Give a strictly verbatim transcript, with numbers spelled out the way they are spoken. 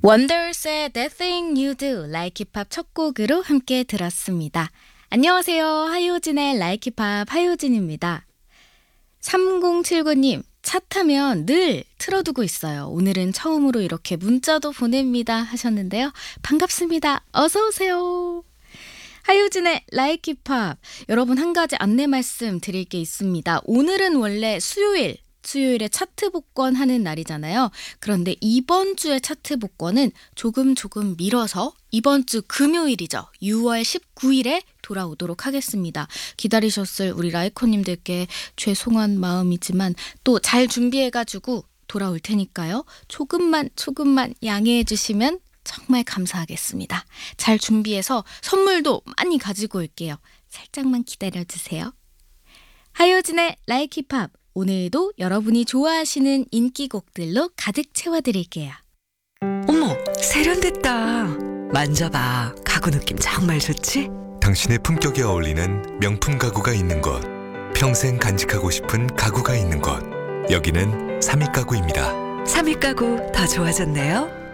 원더스의 That Thing You Do Like 힙합 첫 곡으로 함께 들었습니다. 안녕하세요. 하효진의 Like 힙합 하효진입니다. 삼공칠구 님, 차 타면 늘 틀어두고 있어요. 오늘은 처음으로 이렇게 문자도 보냅니다 하셨는데요. 반갑습니다. 어서 오세요. 하효진의 Like 힙합, 여러분 한 가지 안내 말씀 드릴 게 있습니다. 오늘은 원래 수요일 수요일에 차트 복권하는 날이잖아요. 그런데 이번 주의 차트 복권은 조금 조금 미뤄서 이번 주 금요일이죠. 유월 십구일에 돌아오도록 하겠습니다. 기다리셨을 우리 라이커님들께 죄송한 마음이지만 또 잘 준비해가지고 돌아올 테니까요. 조금만 조금만 양해해 주시면 정말 감사하겠습니다. 잘 준비해서 선물도 많이 가지고 올게요. 살짝만 기다려주세요. 하효진의 Like 힙합, 오늘도 여러분이 좋아하시는 인기곡들로 가득 채워드릴게요. 어머, 세련됐다. 만져봐. 가구 느낌 정말 좋지? 당신의 품격에 어울리는 명품 가구가 있는 곳, 평생 간직하고 싶은 가구가 있는 곳, 여기는 삼익 가구입니다. 삼익 가구 더 좋아졌네요.